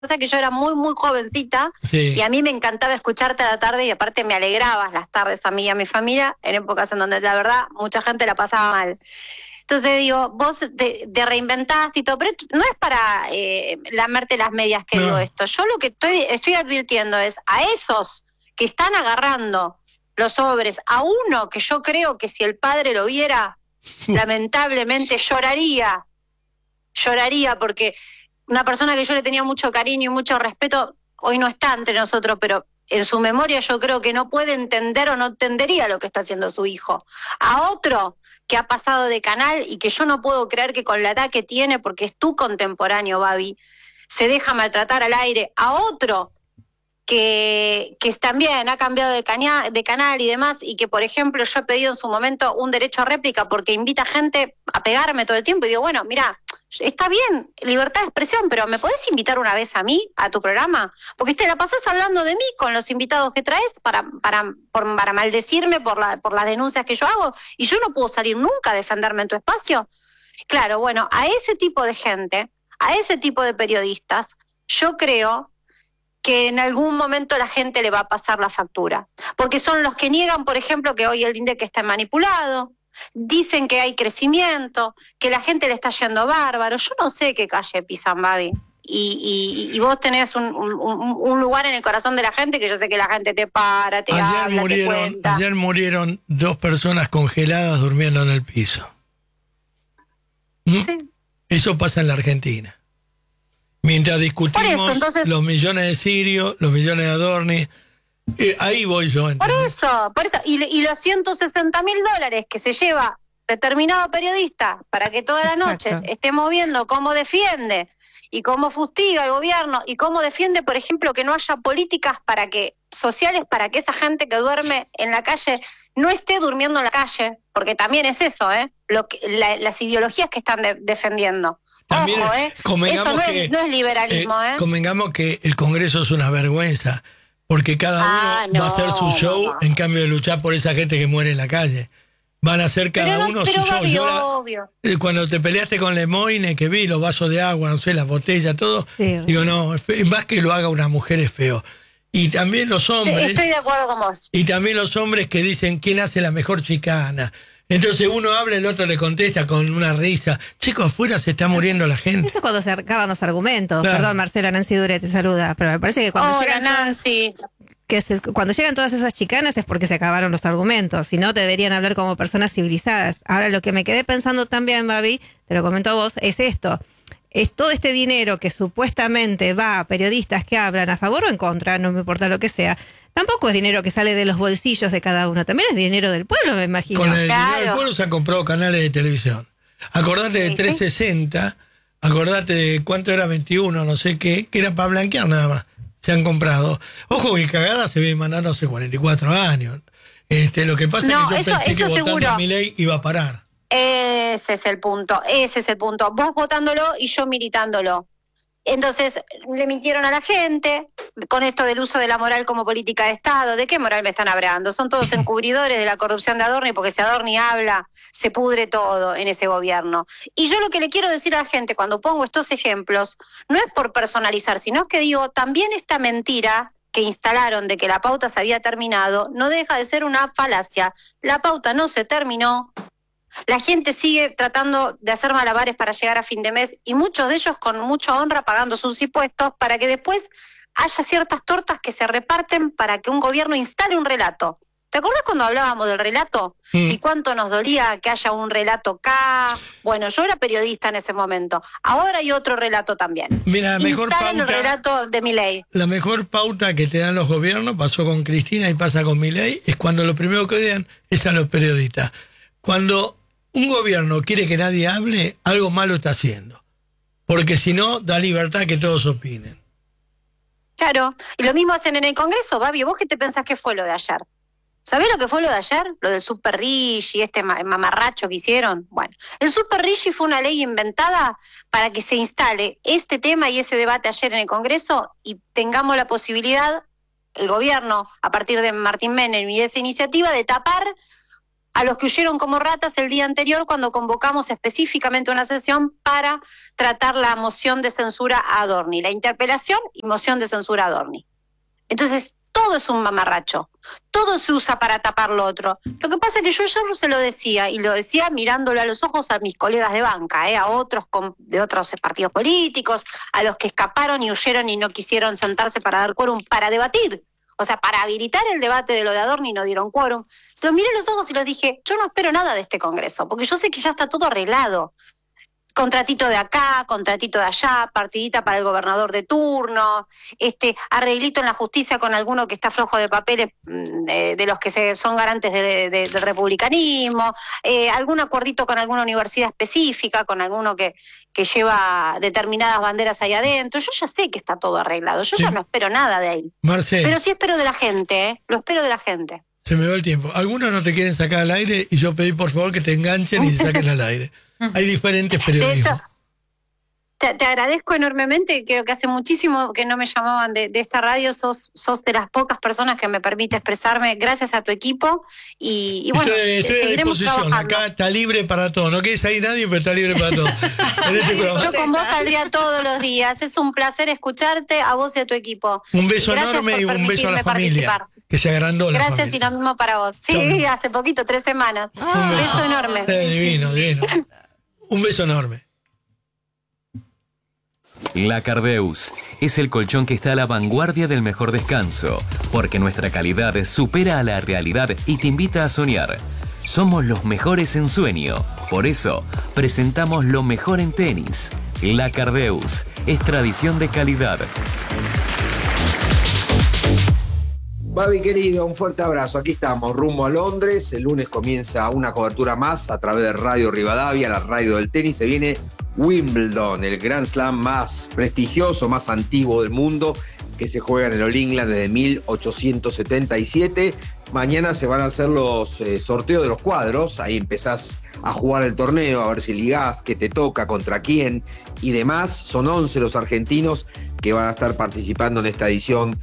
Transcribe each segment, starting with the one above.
pasa es que yo era muy, muy jovencita, Sí. y a mí me encantaba escucharte a la tarde, y aparte me alegrabas las tardes a mí y a mi familia, en épocas en donde la verdad mucha gente la pasaba mal. Entonces digo, vos te reinventaste y todo, pero no es para lamerte las medias que digo No. esto. Yo lo que estoy advirtiendo es a esos que están agarrando los sobres, a uno que yo creo que si el padre lo viera, lamentablemente lloraría porque una persona que yo le tenía mucho cariño y mucho respeto, hoy no está entre nosotros, pero en su memoria yo creo que no puede entender o no entendería lo que está haciendo su hijo. A otro que ha pasado de canal y que yo no puedo creer que con la edad que tiene, porque es tu contemporáneo, Babi, se deja maltratar al aire. A otro que también ha cambiado de canal y demás, y que, por ejemplo, yo he pedido en su momento un derecho a réplica porque invita gente a pegarme todo el tiempo, y digo, bueno, mira, está bien, libertad de expresión, pero ¿me podés invitar una vez a mí, a tu programa? Porque te la pasás hablando de mí con los invitados que traes para maldecirme por las denuncias que yo hago, y yo no puedo salir nunca a defenderme en tu espacio. Claro, bueno, a ese tipo de gente, a ese tipo de periodistas, yo creo que en algún momento la gente le va a pasar la factura, porque son los que niegan, por ejemplo, que hoy el INDEC está manipulado, dicen que hay crecimiento, que la gente le está yendo bárbaro. Yo no sé qué calle pisan, Babi, y vos tenés un lugar en el corazón de la gente, que yo sé que la gente te para, te habla, te cuenta. Ayer murieron 2 personas congeladas durmiendo en el piso. Sí. Eso pasa en la Argentina. Mientras discutimos Por eso, entonces, los millones de sirios, los millones de Adorni, ahí voy yo. ¿Entendés? Por eso, y los $160.000 que se lleva determinado periodista para que todas las noches estemos viendo cómo defiende y cómo fustiga el gobierno y cómo defiende, por ejemplo, que no haya políticas sociales para que esa gente que duerme en la calle no esté durmiendo en la calle, porque también es eso, las ideologías que están defendiendo. También, ojo, eso no es liberalismo, Convengamos que el Congreso es una vergüenza, porque cada uno va a hacer su show en cambio de luchar por esa gente que muere en la calle. Van a hacer cada uno su show. Obvio. Cuando te peleaste con Lemoyne, que vi los vasos de agua, no sé, las botellas, todo, digo, no, más que lo haga una mujer es feo. Y también los hombres. Estoy de acuerdo con vos. Y también los hombres que dicen quién hace la mejor chicana. Entonces uno habla, el otro le contesta con una risa. Chicos, afuera se está muriendo la gente. Eso es cuando se acaban los argumentos. Claro. Perdón, Marcela, Nancy Dure te saluda. Pero me parece que cuando cuando llegan todas esas chicanas es porque se acabaron los argumentos. Si no, te deberían hablar como personas civilizadas. Ahora, lo que me quedé pensando también, Babi, te lo comento a vos, es esto. Es todo este dinero que supuestamente va a periodistas que hablan a favor o en contra, no me importa lo que sea. Tampoco es dinero que sale de los bolsillos de cada uno, también es dinero del pueblo, me imagino. Con el dinero del pueblo se han comprado canales de televisión. Acordate de 360, acordate de cuánto era 21, no sé qué, que era para blanquear nada más. Se han comprado. Ojo que cagada se ve mandando hace 44 años. Lo que pasa es que yo pensé que votando a Milei iba a parar. Ese es el punto. Vos votándolo y yo militándolo. Entonces, le mintieron a la gente con esto del uso de la moral como política de Estado. ¿De qué moral me están hablando? Son todos encubridores de la corrupción de Adorni, porque si Adorni habla, se pudre todo en ese gobierno. Y yo lo que le quiero decir a la gente cuando pongo estos ejemplos, no es por personalizar, sino que digo, también esta mentira que instalaron de que la pauta se había terminado, no deja de ser una falacia. La pauta no se terminó. La gente sigue tratando de hacer malabares para llegar a fin de mes, y muchos de ellos con mucha honra pagando sus impuestos para que después haya ciertas tortas que se reparten para que un gobierno instale un relato. ¿Te acordás cuando hablábamos del relato? Y cuánto nos dolía que haya un relato acá. Bueno, yo era periodista en ese momento. Ahora hay otro relato también. Mira, la mejor pauta, el relato de Milei. La mejor pauta que te dan los gobiernos, pasó con Cristina y pasa con Milei, es cuando lo primero que odian es a los periodistas. Cuando un gobierno quiere que nadie hable, algo malo está haciendo. Porque si no, da libertad que todos opinen. Claro, y lo mismo hacen en el Congreso, Babi. ¿Vos qué te pensás que fue lo de ayer? ¿Sabés lo que fue lo de ayer? Lo del Super Rigi y este mamarracho que hicieron. Bueno, el Super Rigi fue una ley inventada para que se instale este tema y ese debate ayer en el Congreso y tengamos la posibilidad, el gobierno, a partir de Martín Menem y de esa iniciativa, de tapar a los que huyeron como ratas el día anterior cuando convocamos específicamente una sesión para tratar la moción de censura a Adorni, la interpelación y moción de censura a Adorni. Entonces, todo es un mamarracho, todo se usa para tapar lo otro. Lo que pasa es que yo ya no se lo decía, y lo decía mirándole a los ojos a mis colegas de banca, a otros de otros partidos políticos, a los que escaparon y huyeron y no quisieron sentarse para dar quórum, para debatir. O sea, para habilitar el debate de lo de Adorni no dieron quórum. Se los miré a los ojos y les dije, yo no espero nada de este Congreso, porque yo sé que ya está todo arreglado. Contratito de acá, contratito de allá, partidita para el gobernador de turno, arreglito en la justicia con alguno que está flojo de papeles de los que son garantes del republicanismo, algún acuerdito con alguna universidad específica, con alguno que lleva determinadas banderas ahí adentro. Yo ya sé que está todo arreglado, yo ya no espero nada de ahí. Marce, pero sí espero de la gente, lo espero de la gente. Se me va el tiempo. Algunos no te quieren sacar al aire y yo pedí por favor que te enganchen y te saquen al aire. Hay diferentes periodistas. De hecho, te agradezco enormemente, creo que hace muchísimo que no me llamaban de esta radio, sos de las pocas personas que me permite expresarme, gracias a tu equipo, y bueno, estoy a disposición, acá está libre para todo, no quieres ahí nadie, pero está libre para todo. Yo con vos saldría todos los días, es un placer escucharte, a vos y a tu equipo. Un beso enorme y un beso a la familia, que se agrandó la familia. Gracias y lo mismo para vos. Sí, hace poquito, 3 semanas. Un beso enorme. Divino. Un beso enorme. La Cardeus es el colchón que está a la vanguardia del mejor descanso, porque nuestra calidad supera a la realidad y te invita a soñar. Somos los mejores en sueño, por eso presentamos lo mejor en tenis. La Cardeus es tradición de calidad. Babi querido, un fuerte abrazo. Aquí estamos, rumbo a Londres. El lunes comienza una cobertura más a través de Radio Rivadavia, la radio del tenis. Se viene Wimbledon, el Grand Slam más prestigioso, más antiguo del mundo, que se juega en el All England desde 1877. Mañana se van a hacer los sorteos de los cuadros. Ahí empezás a jugar el torneo, a ver si ligás, qué te toca, contra quién y demás. Son 11 los argentinos que van a estar participando en esta edición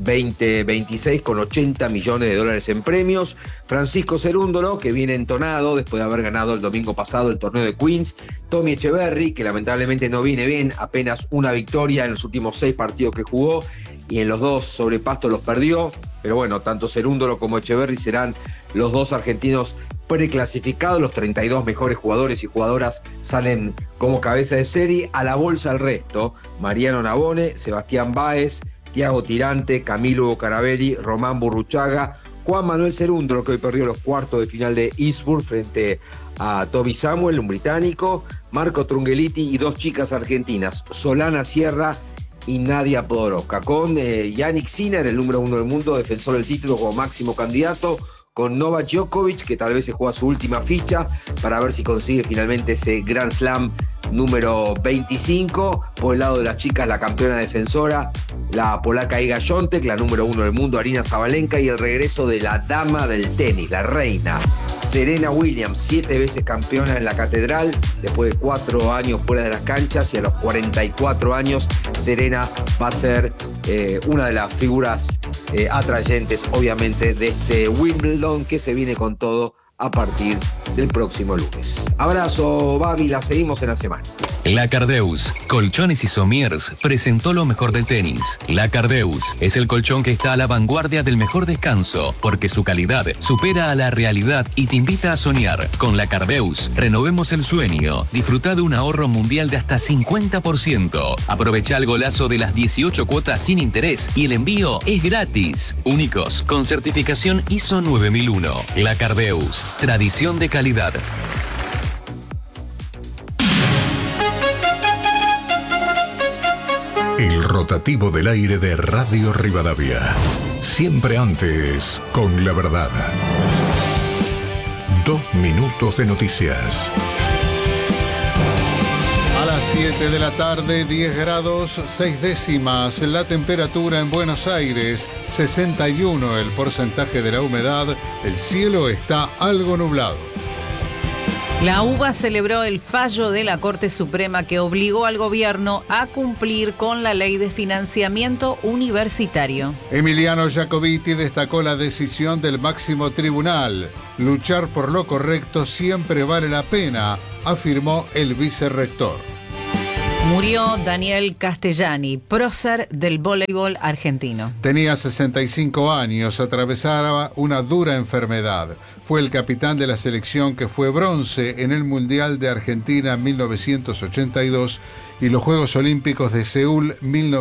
2026 con $80 millones en premios. Francisco Cerúndolo, que viene entonado después de haber ganado el domingo pasado el torneo de Queens. Tommy Echeverry, que lamentablemente no viene bien, apenas una victoria en los últimos 6 partidos que jugó y en los 2 sobre pasto los perdió. Pero bueno, tanto Cerúndolo como Echeverry serán los 2 argentinos preclasificados. Los 32 mejores jugadores y jugadoras salen como cabeza de serie. A la bolsa el resto: Mariano Navone, Sebastián Báez, Thiago Tirante, Camilo Bucarabelli, Román Burruchaga, Juan Manuel Cerúndolo, que hoy perdió los cuartos de final de Eastbourne frente a Toby Samuel, un británico, Marco Trungeliti y 2 chicas argentinas, Solana Sierra y Nadia Podoroska, con Yannick Sinner, el número 1 del mundo, defensor del título como máximo candidato, con Novak Djokovic, que tal vez se juega su última ficha para ver si consigue finalmente ese Grand Slam número 25. Por el lado de las chicas, la campeona defensora, la polaca Iga Świątek, la número 1 del mundo, Aryna Sabalenka, y el regreso de la dama del tenis, la reina, Serena Williams, 7 veces campeona en la catedral, después de 4 años fuera de las canchas, y a los 44 años Serena va a ser una de las figuras atrayentes, obviamente, de este Wimbledon, que se viene con todo a partir del próximo lunes. Abrazo, Babi, la seguimos en la semana. La Cardeus, Colchones y Somiers, presentó lo mejor del tenis. La Cardeus es el colchón que está a la vanguardia del mejor descanso, porque su calidad supera a la realidad y te invita a soñar. Con La Cardeus, renovemos el sueño. Disfruta de un ahorro mundial de hasta 50%. Aprovecha el golazo de las 18 cuotas sin interés y el envío es gratis. Únicos, con certificación ISO 9001. La Cardeus, tradición de calidad. El rotativo del aire de Radio Rivadavia. Siempre antes, con la verdad. 2 minutos de noticias. A las 7 de la tarde, 10 grados 6 décimas. La temperatura en Buenos Aires, 61 el porcentaje de la humedad. El cielo está algo nublado. La UBA celebró el fallo de la Corte Suprema que obligó al gobierno a cumplir con la ley de financiamiento universitario. Emiliano Jacobiti destacó la decisión del máximo tribunal. Luchar por lo correcto siempre vale la pena, afirmó el vicerrector. Murió Daniel Castellani, prócer del voleibol argentino. Tenía 65 años, atravesaba una dura enfermedad. Fue el capitán de la selección que fue bronce en el Mundial de Argentina 1982 y los Juegos Olímpicos de Seúl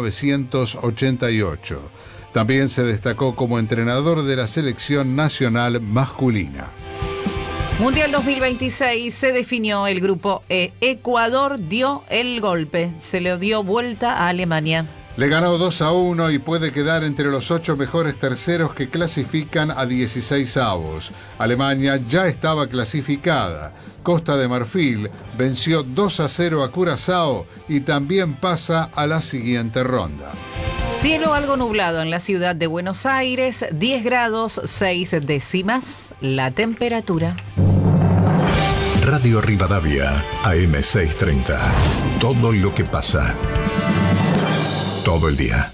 1988. También se destacó como entrenador de la selección nacional masculina. Mundial 2026 se definió el grupo E. Ecuador dio el golpe, se le dio vuelta a Alemania. Le ganó 2-1 y puede quedar entre los 8 mejores terceros que clasifican a 16avos. Alemania ya estaba clasificada. Costa de Marfil venció 2-0 a Curazao y también pasa a la siguiente ronda. Cielo algo nublado en la ciudad de Buenos Aires, 10 grados 6 décimas la temperatura. Radio Rivadavia, AM 630. Todo lo que pasa. Todo el día.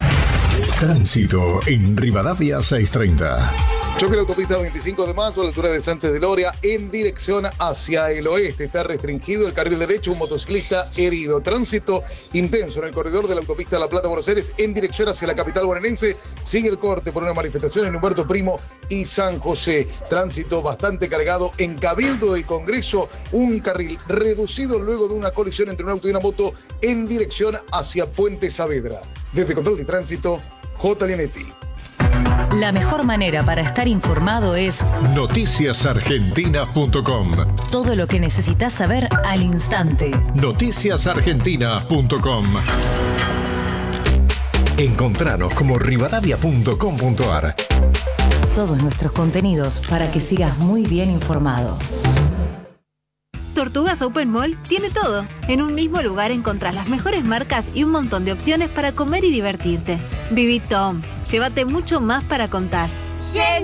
Tránsito en Rivadavia 630. Choque la autopista 25 de marzo a la altura de Sánchez de Loria en dirección hacia el oeste. Está restringido el carril derecho, un motociclista herido. Tránsito intenso en el corredor de la autopista La Plata-Buenos Aires en dirección hacia la capital bonaerense. Sigue el corte por una manifestación en Humberto Primo y San José. Tránsito bastante cargado en Cabildo y Congreso. Un carril reducido luego de una colisión entre un auto y una moto en dirección hacia Puente Saavedra. Desde Control de Tránsito, J. Linetti. La mejor manera para estar informado es noticiasargentinas.com. Todo lo que necesitas saber al instante. Noticiasargentinas.com. Encontranos como rivadavia.com.ar. Todos nuestros contenidos para que sigas muy bien informado. Tortugas Open Mall tiene todo. En un mismo lugar encontrás las mejores marcas y un montón de opciones para comer y divertirte. Viví Tom. Llévate mucho más para contar.